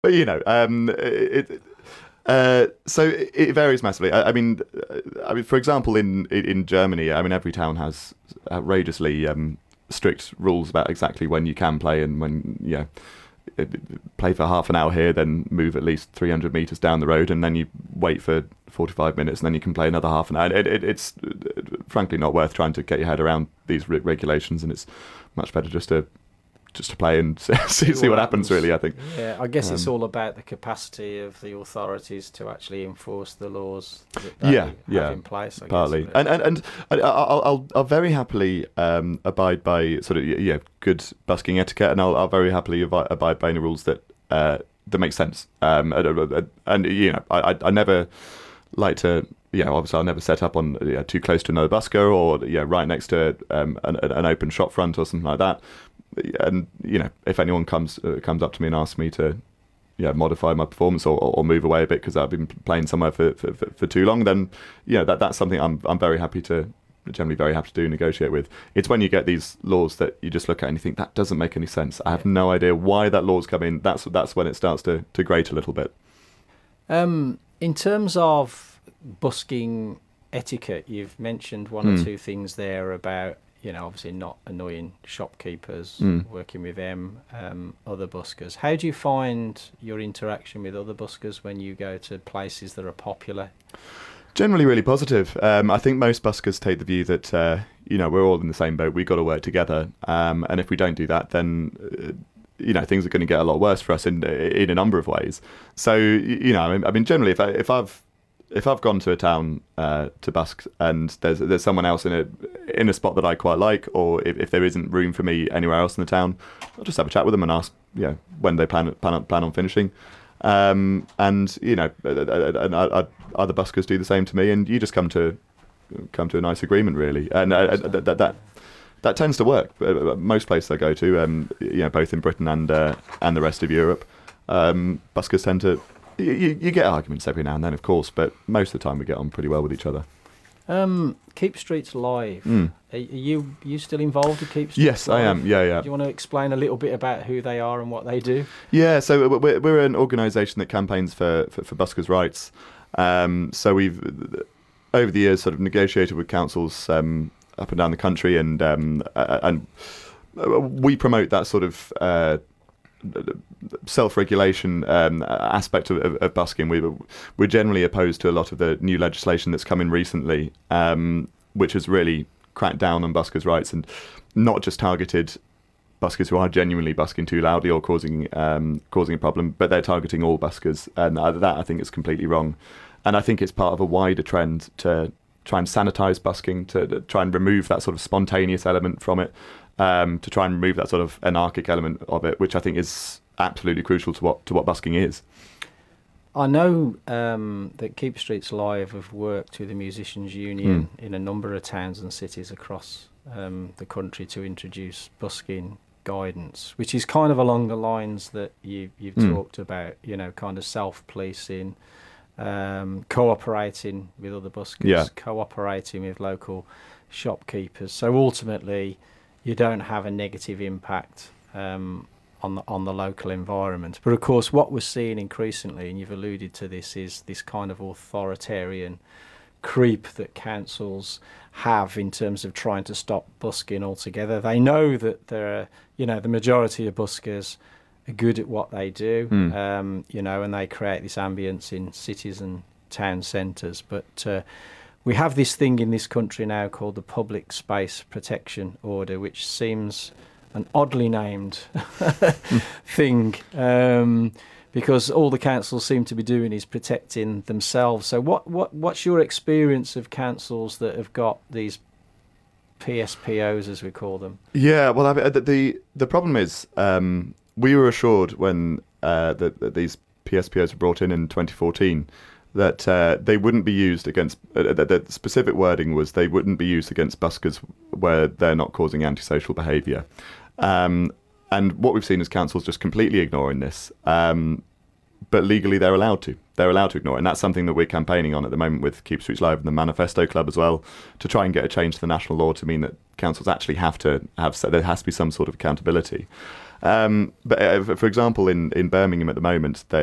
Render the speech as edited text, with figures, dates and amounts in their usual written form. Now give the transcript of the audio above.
But so it varies massively. I mean, for example, in Germany, I mean, every town has outrageously strict rules about exactly when you can play and when play for half an hour here, then move at least 300 meters down the road, and then you wait for 45 minutes, and then you can play another half an hour. It's frankly not worth trying to get your head around these regulations, and it's much better just to play and see what happens, really, I think. Yeah, I guess it's all about the capacity of the authorities to actually enforce the laws that they have in place, I partly. guess. And I'll very happily abide by sort of good busking etiquette, and I'll very happily abide by any rules that make sense. I never like to. Obviously, I'll never set up on too close to another busker, or right next to an open shop front or something like that. And if anyone comes up to me and asks me to modify my performance or move away a bit because I've been playing somewhere for too long, then that's something I'm generally very happy to do, negotiate with. It's when you get these laws that you just look at and you think that doesn't make any sense. I have no idea why that law's come in. That's when it starts to grate a little bit. In terms of busking etiquette, you've mentioned one or two things there about obviously not annoying shopkeepers, working with them, other buskers. How do you find your interaction with other buskers when you go to places that are popular? Generally really positive. I think most buskers take the view that we're all in the same boat, we've got to work together, and if we don't do that, then things are going to get a lot worse for us in a number of ways. So I mean generally if I've gone to a town to busk and there's someone else in a spot that I quite like, or if there isn't room for me anywhere else in the town, I'll just have a chat with them and ask when they plan on finishing. And other buskers do the same to me, and you just come to a nice agreement, really. And that tends to work. Most places I go to, both in Britain and the rest of Europe, buskers tend to. You get arguments every now and then, of course, but most of the time we get on pretty well with each other. Keep Streets Live. Are you still involved with Keep Streets Yes, Live? I am. Yeah. Do you want to explain a little bit about who they are and what they do? Yeah, so we're an organisation that campaigns for buskers' rights. So we've, over the years, sort of negotiated with councils up and down the country, and we promote that sort of self-regulation aspect of busking. We're generally opposed to a lot of the new legislation that's come in recently, which has really cracked down on buskers' rights and not just targeted buskers who are genuinely busking too loudly or causing a problem, but they're targeting all buskers, and that I think is completely wrong. And I think it's part of a wider trend to try and sanitise busking, to try and remove that sort of spontaneous element from it, to try and remove that sort of anarchic element of it, which I think is absolutely crucial to what busking is. I know that Keep Streets Live have worked with the Musicians Union in a number of towns and cities across the country to introduce busking guidance, which is kind of along the lines that you've talked about, kind of self-policing, cooperating with other buskers, cooperating with local shopkeepers. So ultimately, you don't have a negative impact on the local environment. But of course, what we're seeing increasingly, and you've alluded to this, is this kind of authoritarian creep that councils have in terms of trying to stop busking altogether. They know that the majority of buskers are good at what they do, and they create this ambience in cities and town centres. But we have this thing in this country now called the Public Space Protection Order, which seems an oddly named thing, because all the councils seem to be doing is protecting themselves. So what's your experience of councils that have got these PSPOs, as we call them? Yeah, well, the problem is we were assured when these PSPOs were brought in 2014 that they wouldn't be used against, the specific wording was they wouldn't be used against buskers where they're not causing antisocial behaviour. And what we've seen is councils just completely ignoring this. But legally they're allowed to. They're allowed to ignore it. And that's something that we're campaigning on at the moment with Keep Streets Live and the Manifesto Club as well, to try and get a change to the national law to mean that councils actually have to have, there has to be some sort of accountability. But for example, in Birmingham at the moment,